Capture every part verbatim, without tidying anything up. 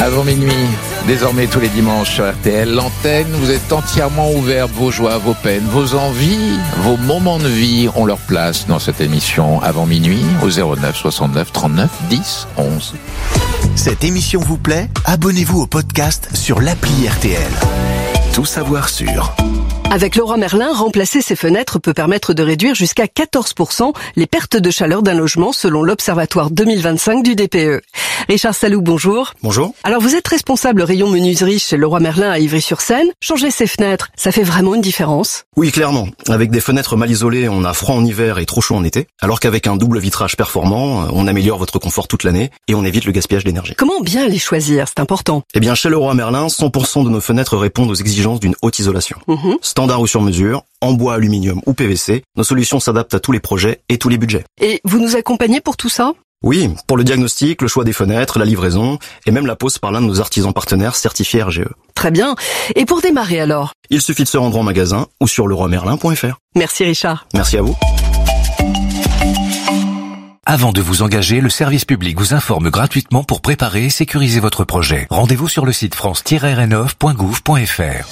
Avant minuit, désormais tous les dimanches sur R T L, l'antenne vous êtes entièrement ouverte. Vos joies, vos peines, vos envies, vos moments de vie ont leur place dans cette émission Avant minuit au zéro neuf soixante-neuf trente-neuf dix onze. Cette émission vous plaît ? Abonnez-vous au podcast sur l'appli R T L. Tout savoir sur... Avec Leroy Merlin, remplacer ses fenêtres peut permettre de réduire jusqu'à quatorze pour cent les pertes de chaleur d'un logement selon l'Observatoire deux mille vingt-cinq du D P E. Richard Salou, bonjour. Bonjour. Alors vous êtes responsable rayon menuiserie chez Leroy Merlin à Ivry-sur-Seine. Changer ses fenêtres, ça fait vraiment une différence ? Oui, clairement. Avec des fenêtres mal isolées, on a froid en hiver et trop chaud en été. Alors qu'avec un double vitrage performant, on améliore votre confort toute l'année et on évite le gaspillage d'énergie. Comment bien les choisir ? C'est important. Eh bien, chez Leroy Merlin, cent pour cent de nos fenêtres répondent aux exigences d'une haute isolation. Mmh. Standard ou sur mesure, en bois, aluminium ou P V C, nos solutions s'adaptent à tous les projets et tous les budgets. Et vous nous accompagnez pour tout ça ? Oui, pour le diagnostic, le choix des fenêtres, la livraison et même la pose par l'un de nos artisans partenaires certifiés R G E. Très bien. Et pour démarrer alors ? Il suffit de se rendre en magasin ou sur leroy merlin point f r. Merci Richard. Merci à vous. Avant de vous engager, le service public vous informe gratuitement pour préparer et sécuriser votre projet. Rendez-vous sur le site france tiret rénov point gouv point f r.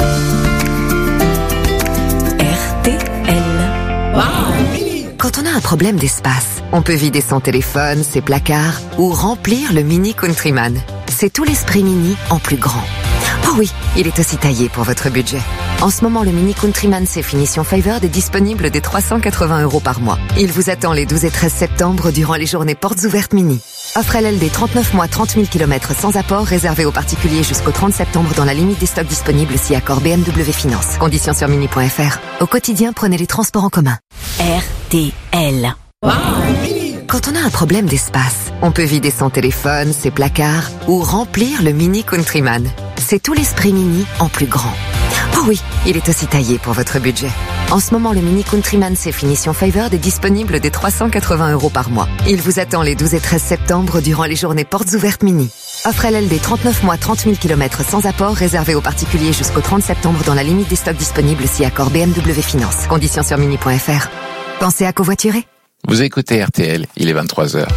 R T L. Quand on a un problème d'espace, on peut vider son téléphone, ses placards ou remplir le Mini Countryman. C'est tout l'esprit Mini en plus grand. Oh oui, il est aussi taillé pour votre budget. En ce moment, le Mini Countryman C finition Favored est disponible dès trois cent quatre-vingts euros par mois. Il vous attend les douze et treize septembre durant les journées portes ouvertes Mini. Offre L L D trente-neuf mois, trente mille kilomètres sans apport, réservé aux particuliers jusqu'au trente septembre dans la limite des stocks disponibles si accord B M W Finance. Conditions sur mini point f r. Au quotidien, prenez les transports en commun. R T L. Quand on a un problème d'espace, on peut vider son téléphone, ses placards ou remplir le Mini Countryman. C'est tout l'esprit Mini en plus grand. Oh oui, il est aussi taillé pour votre budget. En ce moment, le Mini Countryman C finition Favored est disponible dès trois cent quatre-vingts euros par mois. Il vous attend les douze et treize septembre durant les journées portes ouvertes Mini. Offre L L D trente-neuf mois, trente mille kilomètres sans apport, réservé aux particuliers jusqu'au trente septembre dans la limite des stocks disponibles si accord B M W Finance. Conditions sur mini point f r. Pensez à covoiturer. Vous écoutez R T L, il est vingt-trois heures.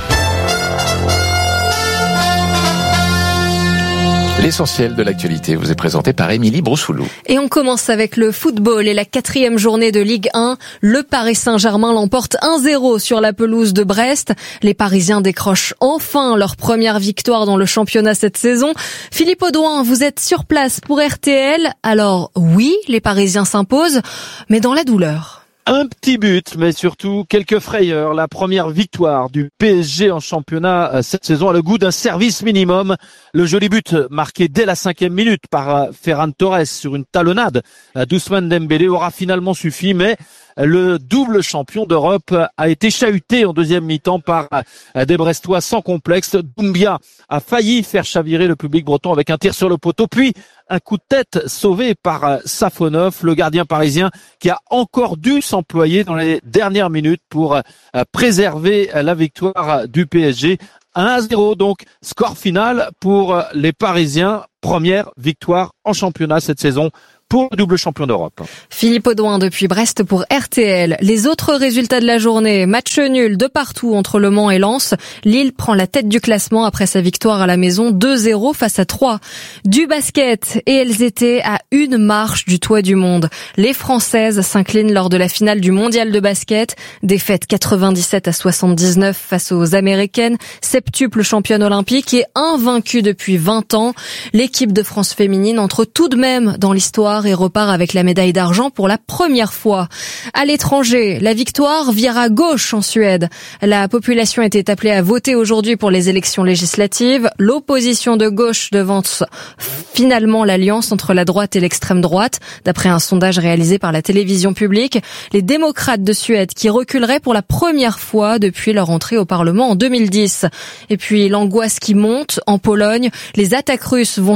L'essentiel de l'actualité vous est présenté par Émilie Broussoulou. Et on commence avec le football et la quatrième journée de Ligue un. Le Paris Saint-Germain l'emporte un zéro sur la pelouse de Brest. Les Parisiens décrochent enfin leur première victoire dans le championnat cette saison. Philippe Audouin, vous êtes sur place pour R T L. Alors oui, les Parisiens s'imposent, mais dans la douleur. Un petit but, mais surtout quelques frayeurs. La première victoire du P S G en championnat cette saison a le goût d'un service minimum. Le joli but marqué dès la cinquième minute par Ferran Torres sur une talonnade d'Ousmane Dembélé aura finalement suffi, mais le double champion d'Europe a été chahuté en deuxième mi-temps par des Brestois sans complexe. Doumbia a failli faire chavirer le public breton avec un tir sur le poteau, puis un coup de tête sauvé par Safonov, le gardien parisien qui a encore dû s'employer dans les dernières minutes pour préserver la victoire du P S G. un à zéro donc, score final pour les Parisiens. Première victoire en championnat cette saison pour le double champion d'Europe. Philippe Audouin depuis Brest pour R T L. Les autres résultats de la journée, match nul de partout entre Le Mans et Lens. Lille prend la tête du classement après sa victoire à la maison deux zéro face à Troyes. Du basket, et elles étaient à une marche du toit du monde. Les Françaises s'inclinent lors de la finale du mondial de basket. Défaite quatre-vingt-dix-sept à soixante-dix-neuf face aux Américaines, septuple championne olympique et invaincue depuis vingt ans. L'équipe de France féminine entre tout de même dans l'histoire et repart avec la médaille d'argent pour la première fois. À l'étranger, la victoire vire à gauche en Suède. La population était appelée à voter aujourd'hui pour les élections législatives. L'opposition de gauche devance finalement l'alliance entre la droite et l'extrême droite, d'après un sondage réalisé par la télévision publique. Les démocrates de Suède qui reculeraient pour la première fois depuis leur entrée au Parlement en deux mille dix. Et puis l'angoisse qui monte en Pologne. Les attaques russes vont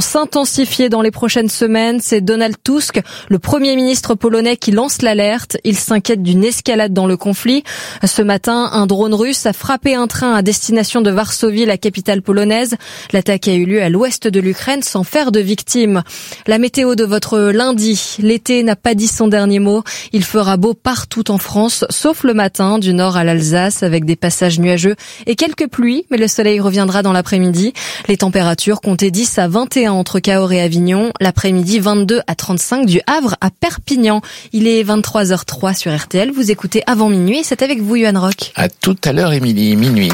s'intensifier dans les prochaines semaines. C'est Donald Tusk, le Premier ministre polonais, qui lance l'alerte. Il s'inquiète d'une escalade dans le conflit. Ce matin, un drone russe a frappé un train à destination de Varsovie, la capitale polonaise. L'attaque a eu lieu à l'ouest de l'Ukraine sans faire de victimes. La météo de votre lundi. L'été n'a pas dit son dernier mot. Il fera beau partout en France, sauf le matin, du nord à l'Alsace, avec des passages nuageux et quelques pluies, mais le soleil reviendra dans l'après-midi. Les températures comptaient dix à vingt et un entre Cahors et Avignon. L'après-midi, vingt-deux à trente-cinq du Havre à Perpignan. Il est vingt-trois heures zéro trois sur R T L. Vous écoutez Avant Minuit. C'est avec vous, Yoann Roch. À tout à l'heure, Émilie. Minuit.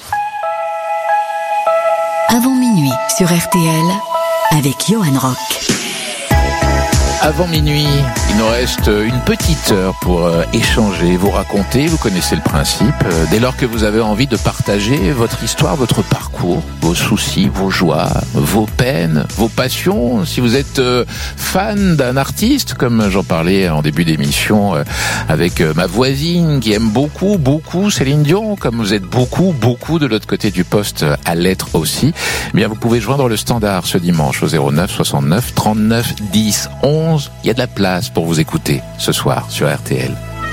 Avant Minuit sur R T L avec Yoann Roch. Avant minuit, il nous reste une petite heure pour euh, échanger, vous raconter, vous connaissez le principe. Euh, dès lors que vous avez envie de partager votre histoire, votre parcours, vos soucis, vos joies, vos peines, vos passions. Si vous êtes euh, fan d'un artiste, comme j'en parlais en début d'émission euh, avec euh, ma voisine qui aime beaucoup, beaucoup Céline Dion, comme vous êtes beaucoup, beaucoup de l'autre côté du poste à l'être aussi, eh bien vous pouvez joindre le standard ce dimanche au zéro neuf soixante-neuf trente-neuf dix onze. Il y a de la place pour vous écouter ce soir sur R T L.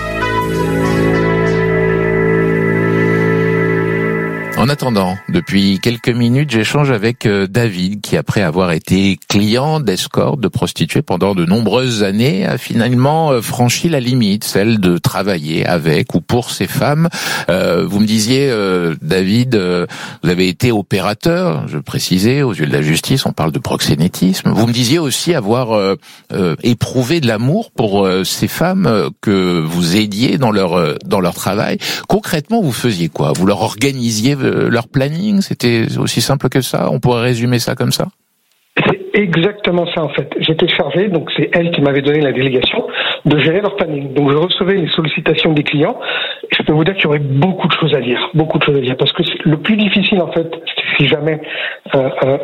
En attendant, depuis quelques minutes, j'échange avec David qui, après avoir été client d'escorte, de prostituée pendant de nombreuses années, a finalement franchi la limite, celle de travailler avec ou pour ces femmes. Euh, vous me disiez, euh, David, euh, vous avez été opérateur, je précisais, aux yeux de la justice, on parle de proxénétisme. Vous me disiez aussi avoir euh, euh, éprouvé de l'amour pour euh, ces femmes euh, que vous aidiez dans leur euh, dans leur travail. Concrètement, vous faisiez quoi? Vous leur organisiez leur planning? C'était aussi simple que ça? On pourrait résumer ça comme ça? C'est exactement ça en fait. J'étais chargé, donc c'est elle qui m'avait donné la délégation, de gérer leur planning. Donc je recevais les sollicitations des clients. Je peux vous dire qu'il y aurait beaucoup de choses à dire, beaucoup de choses à dire, parce que le plus difficile en fait, si jamais euh, euh,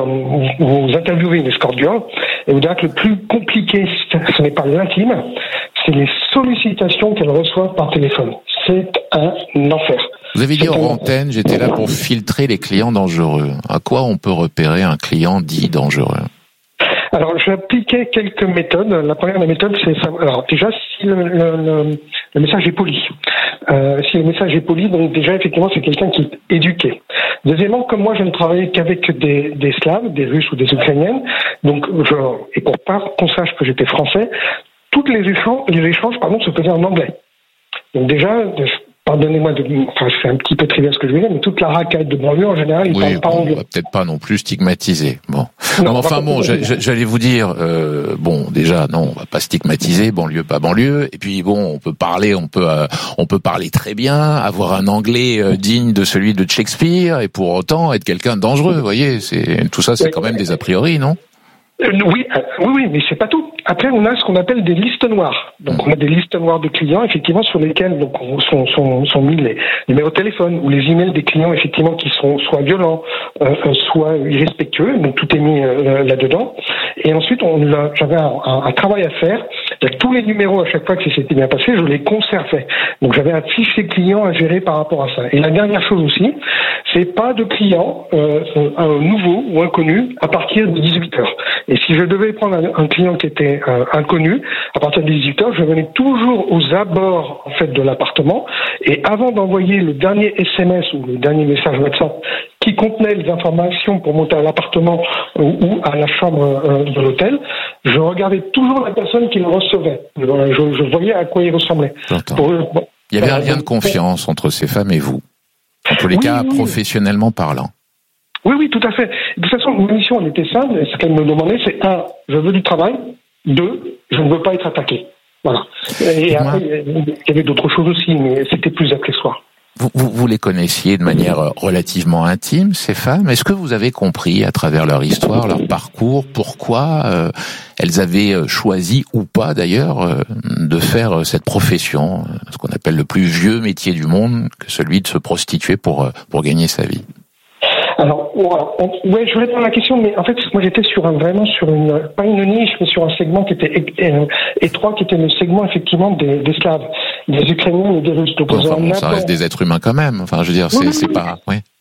vous, vous interviewez une escorte girl, et vous direz que le plus compliqué, ce n'est pas l'intime, c'est les sollicitations qu'elle reçoit par téléphone. C'est un enfer. Vous avez dit hors antenne, j'étais là pour filtrer les clients dangereux. À quoi on peut repérer un client dit dangereux? Alors, j'appliquais quelques méthodes. La première des méthodes, c'est savoir. Alors, déjà, si le, le, le message est poli. Euh, si le message est poli, donc déjà, effectivement, c'est quelqu'un qui est éduqué. Deuxièmement, comme moi, je ne travaillais qu'avec des, des Slaves, des Russes ou des Ukrainiennes, donc, je, et pour pas qu'on sache que j'étais français, toutes les échanges, les échanges, pardon, se faisaient en anglais. Donc déjà, pardonnez-moi, de, enfin c'est un petit peu trivial ce que je veux dire, mais toute la racaille de banlieue en général, ils oui, parlent pas bon, anglais. On va peut-être pas non plus stigmatiser. Bon, non, non enfin bon, j'allais vous dire, euh, bon, déjà non, on va pas stigmatiser, banlieue pas banlieue, et puis bon, on peut parler, on peut, euh, on peut parler très bien, avoir un anglais euh, digne de celui de Shakespeare, et pour autant être quelqu'un de dangereux. Vous voyez, c'est tout ça, c'est oui, quand même des a priori, non? Euh, oui, euh, oui, oui, mais c'est pas tout. Après, on a ce qu'on appelle des listes noires. Donc, on a des listes noires de clients, effectivement, sur lesquelles donc sont, sont, sont mis les numéros de téléphone ou les emails des clients, effectivement, qui sont soit violents, euh, soit irrespectueux. Donc, tout est mis euh, là-dedans. Et ensuite, on a, j'avais un, un, un travail à faire. C'est-à-dire que tous les numéros, à chaque fois que ça s'était bien passé, je les conservais. Donc, j'avais un fichier client à gérer par rapport à ça. Et la dernière chose aussi, c'est pas de clients euh, euh, nouveaux ou inconnus à partir de dix-huit heures. Et si je devais prendre un, un client qui était euh, inconnu, à partir de dix-huit heures, je venais toujours aux abords en fait de l'appartement. Et avant d'envoyer le dernier S M S ou le dernier message WhatsApp qui contenait les informations pour monter à l'appartement ou, ou à la chambre euh, de l'hôtel, je regardais toujours la personne qui le recevait. Je, je, je voyais à quoi il ressemblait. Pour, bon, il y avait un lien de confiance entre ces femmes et vous. En tous les oui, cas, oui. professionnellement parlant. Oui, oui, tout à fait. De toute façon, ma mission, elle était simple. Ce qu'elle me demandait, c'est un, je veux du travail. Deux, je ne veux pas être attaqué. Voilà. Et, et après, il y avait d'autres choses aussi, mais c'était plus accessoire. Vous, vous, vous les connaissiez de manière relativement intime, ces femmes. Est-ce que vous avez compris, à travers leur histoire, leur parcours, pourquoi euh, elles avaient choisi, ou pas d'ailleurs, euh, de faire cette profession, ce qu'on appelle le plus vieux métier du monde, que celui de se prostituer pour, pour gagner sa vie? Alors, on, ouais, je réponds à la question, mais en fait, moi j'étais sur un, vraiment sur une, pas une niche, mais sur un segment qui était é, étroit, qui était le segment effectivement des, des Slaves, des Ukrainiens et des Russes. Donc, bon, enfin, bon, ça reste des êtres humains quand même. Enfin, je veux dire, c'est, oui, c'est oui, pas, oui.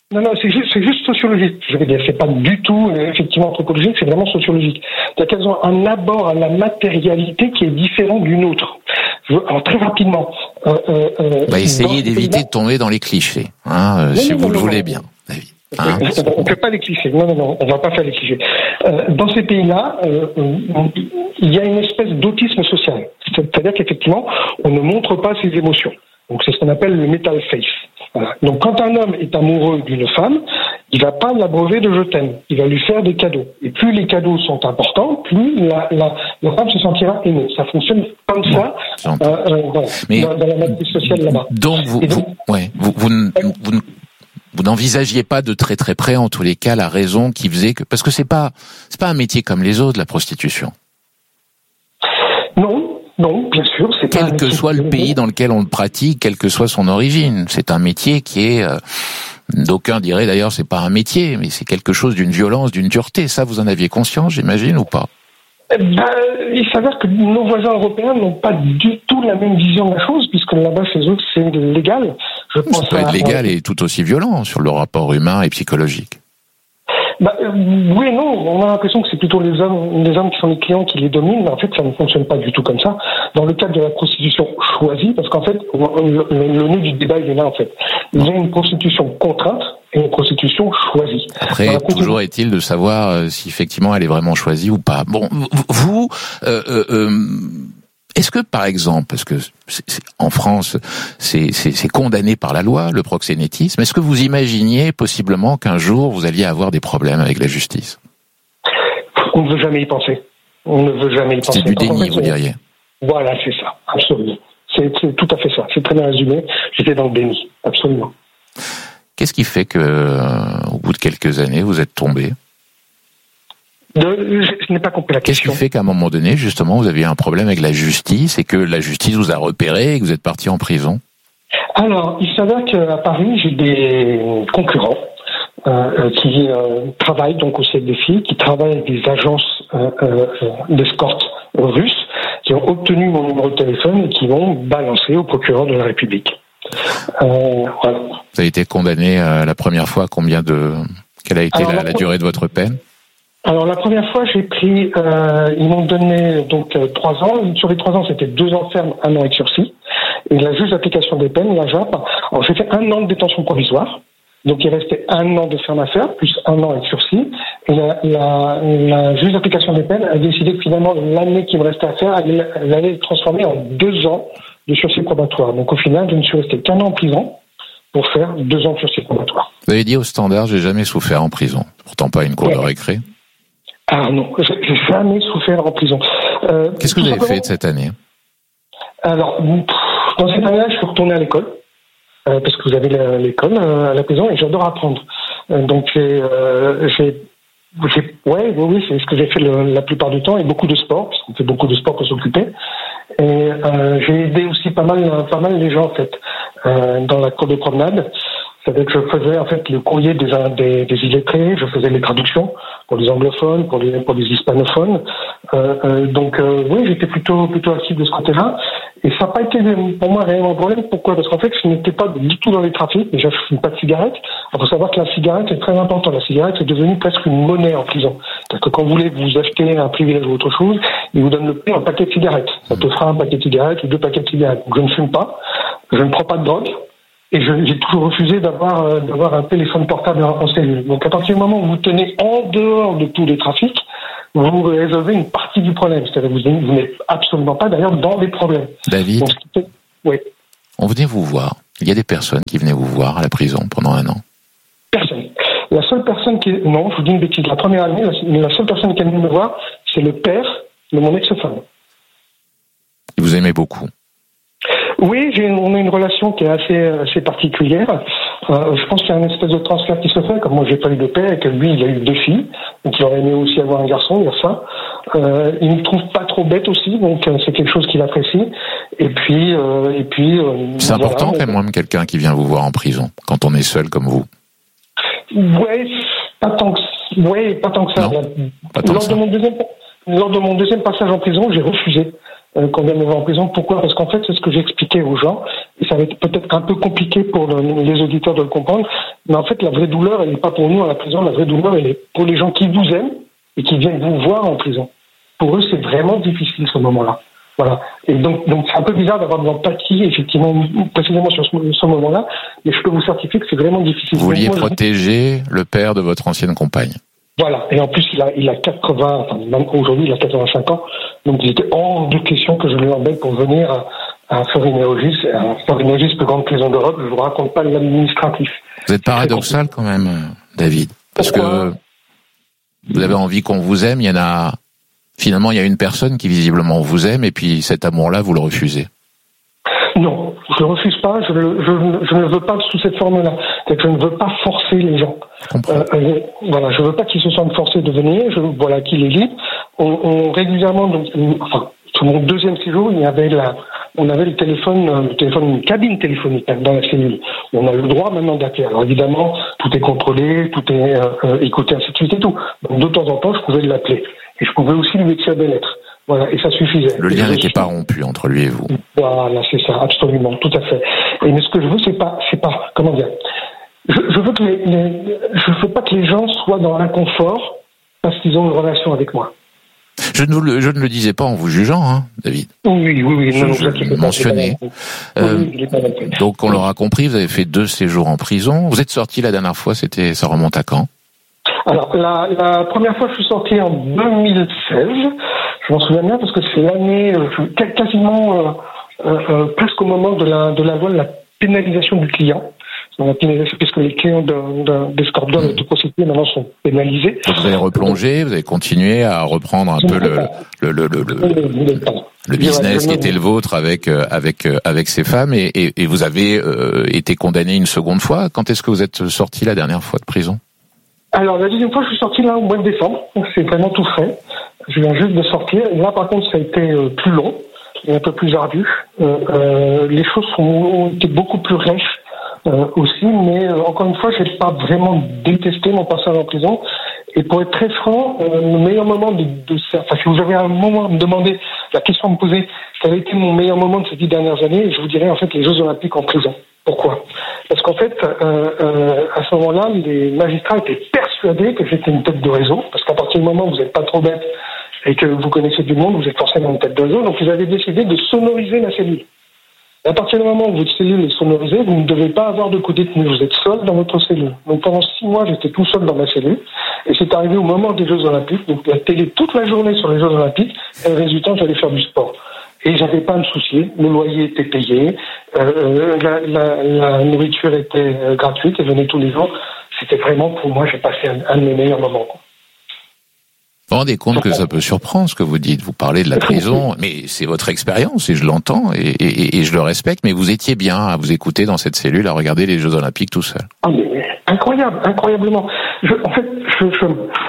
Non, non, c'est juste, c'est juste sociologique. Je veux dire, c'est pas du tout euh, effectivement anthropologique, c'est vraiment sociologique. C'est-à-dire qu'elles ont un abord à la matérialité qui est différent d'une autre. Je veux, alors très rapidement. Euh, euh, On va essayer d'éviter de tomber dans les clichés, hein, euh, non, si non, vous non, le non, voulez non. bien, David. Hein, on ne fait pas les clichés. Non, non, non, on ne va pas faire les clichés. Euh, dans ces pays-là, euh, il y a une espèce d'autisme social. C'est-à-dire qu'effectivement, on ne montre pas ses émotions. Donc c'est ce qu'on appelle le metal face. Voilà. Donc quand un homme est amoureux d'une femme, il va pas l'abreuver de je t'aime. Il va lui faire des cadeaux. Et plus les cadeaux sont importants, plus la, la, la femme se sentira aimée. Ça fonctionne comme ça euh, euh, voilà, Mais dans, dans la matrice sociale là-bas. Donc vous, donc, vous, ouais, vous, vous, vous, vous, vous n'envisagiez pas de très très près, en tous les cas, la raison qui faisait que, parce que c'est pas c'est pas un métier comme les autres, la prostitution. Non. Non, bien sûr, c'est quel que soit le pays dans lequel on le pratique, quelle que soit son origine, c'est un métier qui est, euh, d'aucuns diraient d'ailleurs, c'est pas un métier, mais c'est quelque chose d'une violence, d'une dureté. Ça, vous en aviez conscience, j'imagine, ou pas? Ben, il s'avère que nos voisins européens n'ont pas du tout la même vision de la chose, puisque là-bas, chez eux, c'est légal. Je pense ça peut être légal et tout aussi violent sur le rapport humain et psychologique. Bah, euh, oui et non, on a l'impression que c'est plutôt les hommes, les hommes qui sont les clients qui les dominent, mais en fait ça ne fonctionne pas du tout comme ça. Dans le cadre de la prostitution choisie, parce qu'en fait, le, le, le nœud du débat il est là en fait. Il y a une prostitution contrainte et une prostitution choisie. Après, toujours est-il de savoir euh, si effectivement elle est vraiment choisie ou pas. Bon, vous, euh, euh, euh, est-ce que par exemple, parce que c'est, c'est, en France, c'est, c'est, c'est condamné par la loi, le proxénétisme, est-ce que vous imaginiez possiblement qu'un jour vous alliez avoir des problèmes avec la justice? On ne veut jamais y penser. On ne veut jamais y penser. C'est du déni, vous diriez. Voilà, c'est ça, absolument. C'est, c'est tout à fait ça. C'est très bien résumé. J'étais dans le déni, absolument. Qu'est-ce qui fait que, euh, au bout de quelques années, vous êtes tombé? De, je n'ai pas compris la question. Qu'est-ce qui fait qu'à un moment donné, justement, vous avez eu un problème avec la justice et que la justice vous a repéré et que vous êtes parti en prison? Alors, il s'avère qu'à Paris, j'ai des concurrents euh, qui euh, travaillent donc au C F D F I, qui travaillent avec des agences euh, euh, d'escorte russes, qui ont obtenu mon numéro de téléphone et qui vont balancer au procureur de la République. Euh, voilà. Vous avez été condamné euh, la première fois, combien de... Quelle a été Alors, la, la, la durée de votre peine? Alors la première fois, j'ai pris, euh, ils m'ont donné donc euh, trois ans. Sur les trois ans, c'était deux ans ferme, un an avec sursis. Et la juge d'application des peines, la J A P, alors j'ai fait un an de détention provisoire. Donc il restait un an de ferme à faire, plus un an avec sursis. Et la, la, la juge d'application des peines a décidé que finalement l'année qui me restait à faire, elle, elle allait le transformer en deux ans de sursis probatoire. Donc au final, je ne suis resté qu'un an en prison pour faire deux ans de sursis probatoire. Vous avez dit au standard, j'ai jamais souffert en prison. Pourtant pas une cour ouais. de récré. Ah non, j'ai jamais souffert en prison. Euh, Qu'est-ce que vous avez fait de cette année? Alors, dans cette année-là, je suis retourné à l'école, euh, parce que vous avez l'école euh, à la prison, et j'adore apprendre. Euh, donc, j'ai, euh, j'ai, j'ai, ouais, oui, oui, c'est ce que j'ai fait le, la plupart du temps, et beaucoup de sport, parce qu'on fait beaucoup de sport pour s'occuper. Et euh, j'ai aidé aussi pas mal, pas mal les gens, en fait, euh, dans la cour de promenade. C'est-à-dire que je faisais en fait le courrier des, des, des illettrés, je faisais les traductions pour les anglophones, pour les, pour les hispanophones. Euh, euh, donc euh, oui, j'étais plutôt plutôt actif de ce côté-là. Et ça n'a pas été pour moi réellement un problème. Pourquoi? Parce qu'en fait, je n'étais pas du tout dans les trafics. Déjà, je ne fume pas de cigarette. Il faut savoir que la cigarette est très importante. La cigarette est devenue presque une monnaie en prison. C'est-à-dire que quand vous voulez vous acheter un privilège ou autre chose, ils vous donnent le prix en paquet de cigarettes. Ça te fera un paquet de cigarettes ou deux paquets de cigarettes. Donc je ne fume pas, je ne prends pas de drogue. Et je, j'ai toujours refusé d'avoir, euh, d'avoir un téléphone portable en, en cellule. Donc à partir du moment où vous tenez en dehors de tous les trafics, vous résolvez une partie du problème. C'est-à-dire que vous, vous n'êtes absolument pas d'ailleurs dans les problèmes. David, Donc, oui. On venait vous voir. Il y a des personnes qui venaient vous voir à la prison pendant un an. Personne. La seule personne qui... Non, je vous dis une bêtise. La première année, la, la seule personne qui est venue me voir, c'est le père de mon ex-femme. Il vous aimait beaucoup. Oui, j'ai, on a une relation qui est assez, assez particulière. Euh, je pense qu'il y a une espèce de transfert qui se fait, comme moi j'ai pas eu de père et que lui il a eu deux filles, donc il aurait aimé aussi avoir un garçon, il y a ça. Euh, il me trouve pas trop bête aussi, donc euh, c'est quelque chose qu'il apprécie. Et puis, euh, et puis. Euh, c'est voilà, important quand même quelqu'un qui vient vous voir en prison quand on est seul comme vous. Ouais, pas tant que, ouais, pas tant que ça. Non, pas tant lors que ça. de mon deuxième, lors de mon deuxième passage en prison, j'ai refusé. Euh, qu'on vienne me voir en prison. Pourquoi? Parce qu'en fait, c'est ce que j'expliquais aux gens. ça va être peut-être un peu compliqué pour le, les auditeurs de le comprendre, mais en fait, la vraie douleur, elle n'est pas pour nous à la prison, la vraie douleur, elle est pour les gens qui vous aiment et qui viennent vous voir en prison. Pour eux, c'est vraiment difficile, ce moment-là. Voilà. Et donc, donc c'est un peu bizarre d'avoir de l'empathie, effectivement, précisément sur ce, ce moment-là, mais je peux vous certifier que c'est vraiment difficile. Vous vouliez moi, protéger je... le père de votre ancienne compagne. Voilà. Et en plus, il a, il a quatre-vingts, enfin, même aujourd'hui, il a quatre-vingt-cinq ans. Donc, il était hors de question que je lui embête pour venir à, à Florian-Mérogis, à Florian-Mérogis, plus grande prison d'Europe. Je vous raconte pas l'administratif. Vous êtes paradoxal quand même, David. Parce Pourquoi que vous avez envie qu'on vous aime, il y en a, finalement, il y a une personne qui visiblement vous aime, et puis cet amour-là, vous le refusez. Non, je ne le refuse pas, je, le, je, je ne le veux pas sous cette forme-là. C'est-à-dire que je ne veux pas forcer les gens. Je euh, euh, voilà, je ne veux pas qu'ils se sentent forcés de venir, je, voilà, qu'il est libre. On, on régulièrement, donc, enfin, sur mon deuxième séjour, il y avait la, on avait le téléphone, le téléphone, une cabine téléphonique dans la cellule. On a le droit maintenant d'appeler. Alors évidemment, tout est contrôlé, tout est euh, écouté, ainsi de suite et tout. Donc de temps en temps, je pouvais l'appeler. Et je pouvais aussi lui écrire des lettres. Voilà, et ça suffisait. Le lien n'était pas rompu entre lui et vous. Voilà, c'est ça, absolument, tout à fait. Et mais ce que je veux, c'est pas, c'est pas, comment dire, je, je veux que les, les, je veux pas que les gens soient dans l'inconfort parce qu'ils ont une relation avec moi. Je ne, le, je ne le disais pas en vous jugeant, hein, David. Oui, oui, oui. Je, non, je l'ai mentionné. Euh, oui, donc on l'aura compris, vous avez fait deux séjours en prison. Vous êtes sorti la dernière fois, c'était, ça remonte à quand? Alors, la, la première fois, je suis sorti en deux mille seize. Je m'en souviens bien parce que c'est l'année, euh, quasiment euh, euh, presque au moment de la, de la loi de la pénalisation du client. La pénalisation, puisque les clients de, de, d'Escorte d'Or et de prostituées maintenant sont pénalisés. Donc vous avez replongé, vous avez continué à reprendre un je peu le, le, le, le, le, le business qui était le vôtre avec, avec, avec ces femmes et, et, et vous avez euh, été condamné une seconde fois. Quand est-ce que vous êtes sorti la dernière fois de prison? Alors, la deuxième fois, je suis sorti là au mois de décembre, donc c'est vraiment tout frais. Je viens juste de sortir. Et là, par contre, ça a été euh, plus long et un peu plus ardu. Euh, euh, les choses sont, ont été beaucoup plus riches euh, aussi, mais euh, encore une fois, j'ai pas vraiment détesté mon passage en prison. Et pour être très franc, euh, le meilleur moment de, de ça, enfin, si vous avez un moment à me demander, la question à me poser, quel a été mon meilleur moment de ces dix dernières années, je vous dirais en fait les Jeux Olympiques en prison. Pourquoi? Parce qu'en fait, euh, euh, à ce moment-là, les magistrats étaient persuadés que j'étais une tête de réseau, parce qu'à partir du moment où vous n'êtes pas trop bête et que vous connaissez du monde, vous êtes forcément une tête de réseau, donc ils avaient décidé de sonoriser la cellule. Et à partir du moment où votre cellule est sonorisée, vous ne devez pas avoir de co-détenu, vous êtes seul dans votre cellule. Donc pendant six mois, j'étais tout seul dans ma cellule, et c'est arrivé au moment des Jeux Olympiques, donc la télé toute la journée sur les Jeux Olympiques, et le résultat, j'allais faire du sport. Et j'avais pas à me soucier, le loyer était payé, euh, la, la, la nourriture était euh, gratuite, elle venait tous les jours. C'était vraiment, pour moi, j'ai passé un, un de mes meilleurs moments. Quoi. Vous vous rendez compte que ça peut surprendre ce que vous dites? Vous parlez de la prison, mais c'est votre expérience et je l'entends et, et, et je le respecte, mais vous étiez bien à vous écouter dans cette cellule, à regarder les Jeux Olympiques tout seul. Ah, mais incroyable, incroyablement. Je, en fait, je, je,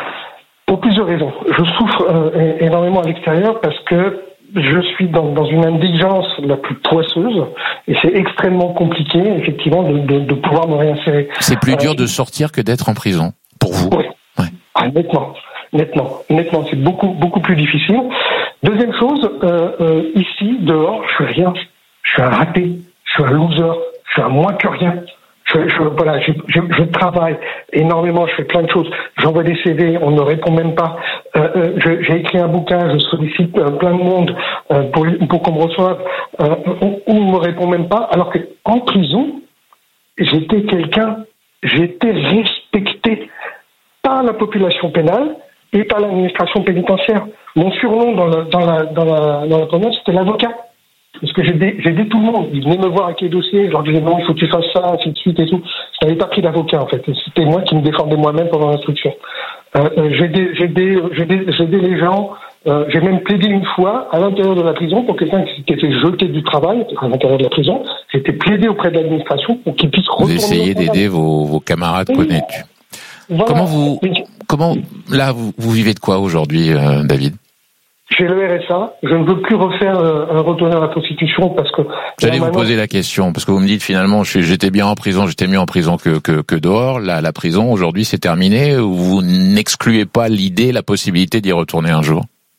pour plusieurs raisons. Je souffre euh, énormément à l'extérieur parce que je suis dans, dans une indigence la plus poisseuse et c'est extrêmement compliqué, effectivement, de, de, de pouvoir me réinsérer. C'est plus dur de sortir que d'être en prison, pour vous? Oui, ouais. Ah, nettement, nettement, nettement. C'est beaucoup, beaucoup plus difficile. Deuxième chose, euh, euh, ici, dehors, je suis rien. Je suis un raté, je suis un loser, je suis un moins que rien. Je, je, voilà, je, je, je travaille énormément, je fais plein de choses. J'envoie des C V, on ne répond même pas. Euh, euh, je, j'ai écrit un bouquin, je sollicite euh, plein de monde euh, pour, pour qu'on me reçoive. Euh, on ne me répond même pas. Alors que en prison, j'étais quelqu'un, j'étais respecté par la population pénale et par l'administration pénitentiaire. Mon surnom dans la dans la dans la dans la province, c'était l'avocat. Parce que j'ai aidé, j'ai aidé tout le monde. Ils venaient me voir avec les dossiers, je leur disais non, il faut que tu fasses ça, ainsi de suite et tout. Je n'avais pas pris d'avocat en fait. C'était moi qui me défendais moi-même pendant l'instruction. Euh, j'ai aidé, j'ai aidé, j'ai aidé, j'ai aidé les gens. Euh, j'ai même plaidé une fois à l'intérieur de la prison pour quelqu'un qui, qui était jeté du travail à l'intérieur de la prison. J'ai été plaidé auprès de l'administration pour qu'il puisse retourner. Vous essayez d'aider vos, vos camarades oui. connectés. Voilà. Comment vous, comment là vous, vous vivez de quoi aujourd'hui, euh, David? J'ai le R S A, je ne veux plus refaire euh, un retour à la prostitution parce que... J'allais vous poser la question, parce que vous me dites finalement, j'étais bien en prison, j'étais mieux en prison que, que, que dehors. La, la prison, aujourd'hui, c'est terminé. Vous n'excluez pas l'idée, la possibilité d'y retourner un jour?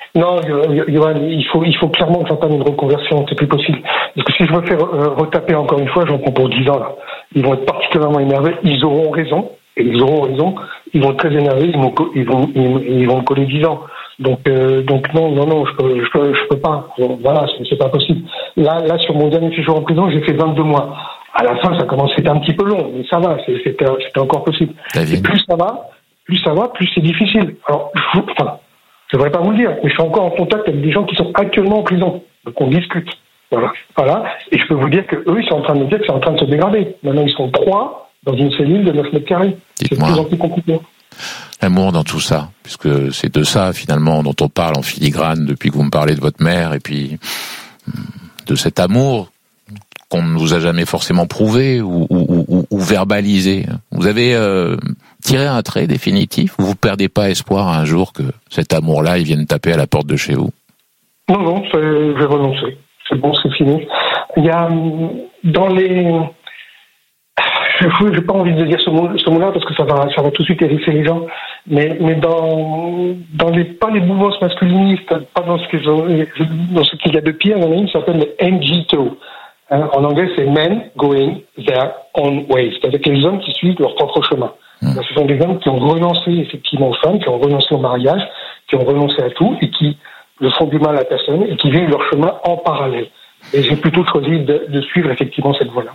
Non, Johan, il faut, il faut clairement que j'entame une reconversion, c'est plus possible. Parce que si je me fais euh, retaper encore une fois, j'en prends pour dix ans, là. Ils vont être particulièrement énervés, ils auront raison, et ils auront raison, ils vont être très énervés, ils vont, ils vont, ils, ils vont coller dix ans. Donc, euh, donc non, non, non, je peux, je peux, je peux pas. Voilà, c'est, c'est pas possible. Là, là, sur mon dernier séjour en prison, j'ai fait vingt-deux mois. À la fin, ça commençait à être un petit peu long, mais ça va, c'était, c'était encore possible. Et plus ça va, plus ça va, plus c'est difficile. Alors, je, enfin, je devrais pas vous le dire, mais je suis encore en contact avec des gens qui sont actuellement en prison. Donc, on discute. Voilà, voilà. Et je peux vous dire que eux, ils sont en train de me dire que c'est en train de se dégrader. Maintenant, ils sont trois dans une cellule de neuf mètres carrés. C'est de plus en plus compliqué. L'amour dans tout ça, puisque c'est de ça finalement dont on parle en filigrane depuis que vous me parlez de votre mère, et puis de cet amour qu'on ne vous a jamais forcément prouvé ou, ou, ou, ou verbalisé. Vous avez euh, tiré un trait définitif, ou vous perdez pas espoir un jour que cet amour-là, il vienne taper à la porte de chez vous? Non, non, c'est, je vais renoncer. C'est bon, c'est fini. Il y a dans les... Je n'ai pas envie de dire ce mot, ce mot-là parce que ça va, ça va tout de suite hérisser les gens. Mais, mais dans, dans les, pas les mouvances masculinistes, pas dans ce que je, dans ce qu'il y a de pire, il y en a une qui s'appelle le M G T O. Hein, en anglais, c'est Men Going Their Own Way. C'est-à-dire que les hommes qui suivent leur propre chemin. Mmh. Ce sont des hommes qui ont renoncé effectivement aux femmes, qui ont renoncé au mariage, qui ont renoncé à tout et qui ne font du mal à personne et qui vivent leur chemin en parallèle. Et j'ai plutôt choisi de, de suivre effectivement cette voie-là.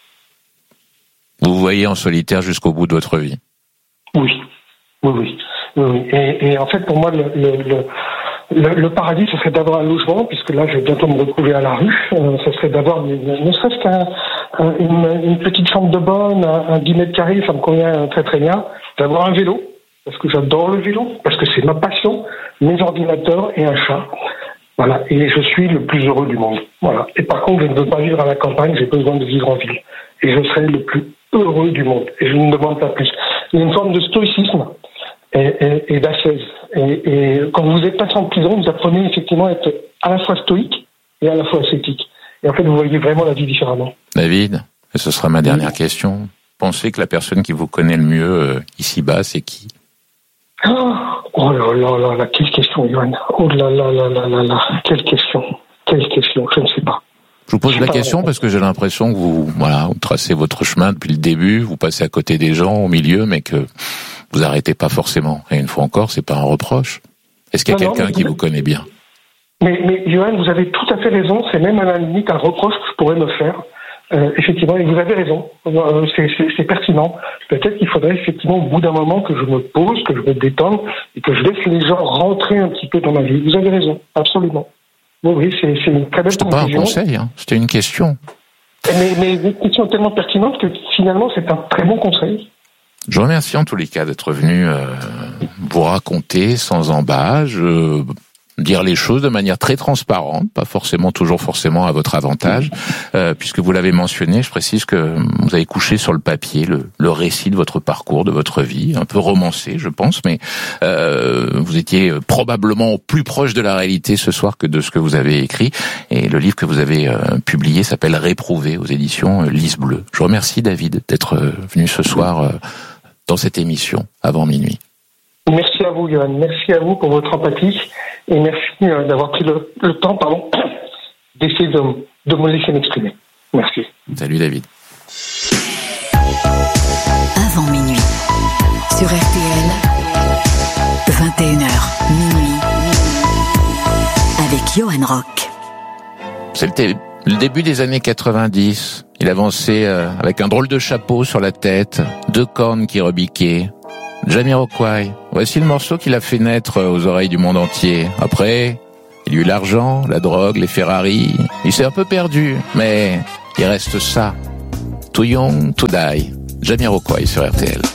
Vous vous voyez en solitaire jusqu'au bout de votre vie? Oui, oui, oui. oui. Et, et en fait, pour moi, le, le, le, le, le paradis, ce serait d'avoir un logement, puisque là, je vais bientôt me retrouver à la rue. Euh, ce serait d'avoir, ne serait-ce qu'une un, une petite chambre de bonne, un, un dix mètres carrés, ça me convient très très bien. D'avoir un vélo, parce que j'adore le vélo, parce que c'est ma passion, mes ordinateurs et un chat. Voilà, et je suis le plus heureux du monde. Voilà. Et par contre, je ne veux pas vivre à la campagne, j'ai besoin de vivre en ville. Et je serai le plus heureux du monde. Et je ne demande pas plus. Il y a une forme de stoïcisme et, et, et d'ascèse. Et, et quand vous êtes passé en prison, vous apprenez effectivement à être à la fois stoïque et à la fois ascétique. Et en fait, vous voyez vraiment la vie différemment. David, et ce sera ma dernière oui. question. Pensez que la personne qui vous connaît le mieux euh, ici-bas, c'est qui? Oh là là là là, quelle question, Johan. Oh là là là là là là, quelle question. Quelle question, je ne sais pas. Je vous pose la question parce que j'ai l'impression que vous, voilà, vous tracez votre chemin depuis le début, vous passez à côté des gens au milieu, mais que vous arrêtez pas forcément. Et une fois encore, c'est pas un reproche. Est-ce qu'il y a non, quelqu'un non, qui vous connaît bien? Mais, mais Johan, vous avez tout à fait raison. C'est même à la limite un reproche que je pourrais me faire. Euh, effectivement, et vous avez raison. Euh, c'est, c'est, c'est pertinent. Peut-être qu'il faudrait effectivement, au bout d'un moment, que je me pose, que je me détende et que je laisse les gens rentrer un petit peu dans ma vie. Vous avez raison, absolument. Oui, c'est, c'est une très belle C'était pas un conseil, hein. C'était une question. Mais, mais une question tellement pertinente que finalement, c'est un très bon conseil. Je vous remercie en tous les cas d'être venu euh, vous raconter sans embâche, euh, dire les choses de manière très transparente, pas forcément toujours forcément à votre avantage, euh, puisque vous l'avez mentionné, je précise que vous avez couché sur le papier le, le récit de votre parcours, de votre vie, un peu romancé, je pense, mais euh, vous étiez probablement plus proche de la réalité ce soir que de ce que vous avez écrit, et le livre que vous avez euh, publié s'appelle Réprouvé aux éditions euh, Lys Bleu. Je vous remercie David d'être euh, venu ce soir euh, dans cette émission avant minuit. Merci à vous, Johan. Merci à vous pour votre empathie et merci euh, d'avoir pris le, le temps, pardon, d'essayer de, de me laisser m'exprimer. Merci. Salut David. Avant minuit, sur R T L, vingt et une heures, minuit, avec Johan Rock. C'était le début des années quatre-vingt-dix. Il avançait euh, avec un drôle de chapeau sur la tête, deux cornes qui rebiquaient. Jamiroquai, voici le morceau qui l'a fait naître aux oreilles du monde entier. Après, il y a eu l'argent, la drogue, les Ferrari. Il s'est un peu perdu, mais il reste ça. Too young to die. Jamiroquai sur R T L.